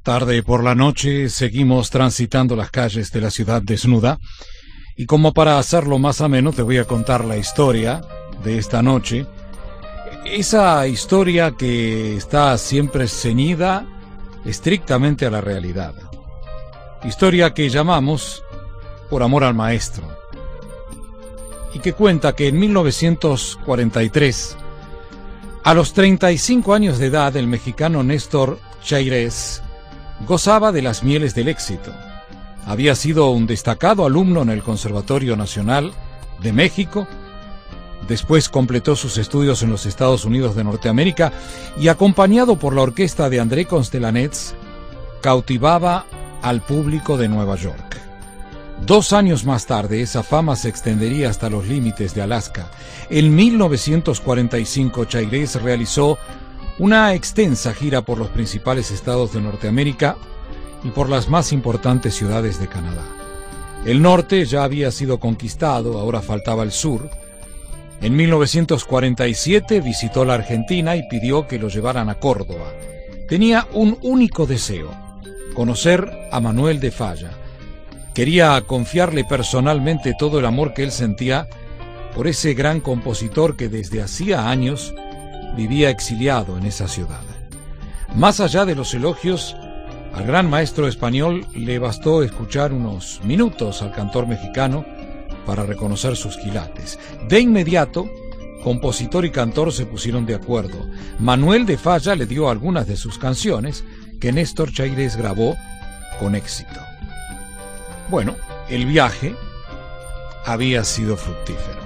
Tarde por la noche seguimos transitando las calles de la ciudad desnuda y como para hacerlo más ameno te voy a contar la historia de esta noche. Esa historia que está siempre ceñida estrictamente a la realidad. Historia que llamamos Por amor al maestro. Y que cuenta que en 1943, a los 35 años de edad, el mexicano Néstor Chairez gozaba de las mieles del éxito. Había sido un destacado alumno en el Conservatorio Nacional de México. Después completó sus estudios en los Estados Unidos de Norteamérica y, acompañado por la orquesta de André Constelanets, cautivaba al público de Nueva York. 2 años más tarde, esa fama se extendería hasta los límites de Alaska. En 1945, Chairez realizó una extensa gira por los principales estados de Norteamérica y por las más importantes ciudades de Canadá. El norte ya había sido conquistado, ahora faltaba el sur. En 1947 visitó la Argentina y pidió que lo llevaran a Córdoba. Tenía un único deseo: conocer a Manuel de Falla. Quería confiarle personalmente todo el amor que él sentía por ese gran compositor que desde hacía años vivía exiliado en esa ciudad. Más allá de los elogios al gran maestro español, le bastó escuchar unos minutos al cantor mexicano para reconocer sus quilates. De inmediato, compositor y cantor se pusieron de acuerdo. Manuel de Falla le dio algunas de sus canciones que Néstor Chairez grabó con éxito. Bueno, el viaje había sido fructífero.